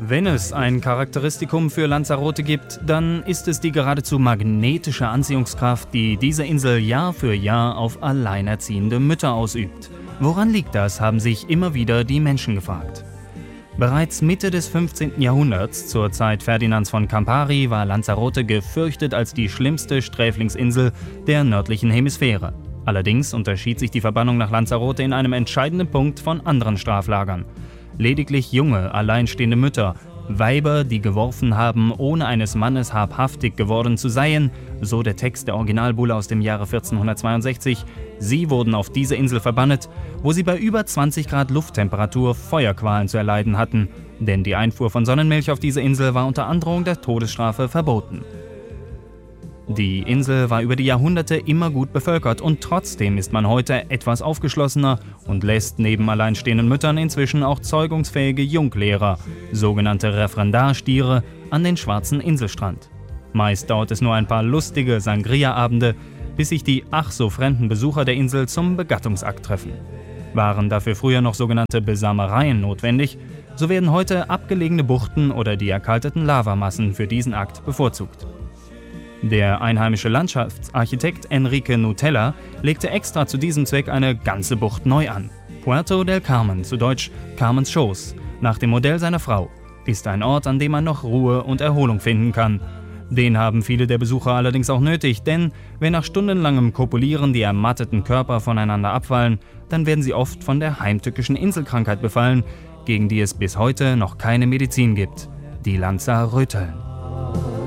Wenn es ein Charakteristikum für Lanzarote gibt, dann ist es die geradezu magnetische Anziehungskraft, die diese Insel Jahr für Jahr auf alleinerziehende Mütter ausübt. Woran liegt das, haben sich immer wieder die Menschen gefragt. Bereits Mitte des 15. Jahrhunderts, zur Zeit Ferdinands von Campari, war Lanzarote gefürchtet als die schlimmste Sträflingsinsel der nördlichen Hemisphäre. Allerdings unterschied sich die Verbannung nach Lanzarote in einem entscheidenden Punkt von anderen Straflagern. Lediglich junge, alleinstehende Mütter, Weiber, die geworfen haben, ohne eines Mannes habhaftig geworden zu seien, so der Text der Originalbulle aus dem Jahre 1462, sie wurden auf diese Insel verbannt, wo sie bei über 20 Grad Lufttemperatur Feuerqualen zu erleiden hatten, denn die Einfuhr von Sonnenmilch auf diese Insel war unter Androhung der Todesstrafe verboten. Die Insel war über die Jahrhunderte immer gut bevölkert und trotzdem ist man heute etwas aufgeschlossener und lässt neben alleinstehenden Müttern inzwischen auch zeugungsfähige Junglehrer, sogenannte Referendarstiere, an den schwarzen Inselstrand. Meist dauert es nur ein paar lustige Sangria-Abende, bis sich die ach so fremden Besucher der Insel zum Begattungsakt treffen. Waren dafür früher noch sogenannte Besamereien notwendig, so werden heute abgelegene Buchten oder die erkalteten Lavamassen für diesen Akt bevorzugt. Der einheimische Landschaftsarchitekt Enrique Nutella legte extra zu diesem Zweck eine ganze Bucht neu an. Puerto del Carmen, zu Deutsch Carmens Schoß, nach dem Modell seiner Frau, ist ein Ort, an dem man noch Ruhe und Erholung finden kann. Den haben viele der Besucher allerdings auch nötig, denn wenn nach stundenlangem Kopulieren die ermatteten Körper voneinander abfallen, dann werden sie oft von der heimtückischen Inselkrankheit befallen, gegen die es bis heute noch keine Medizin gibt, die Lanzaröteln.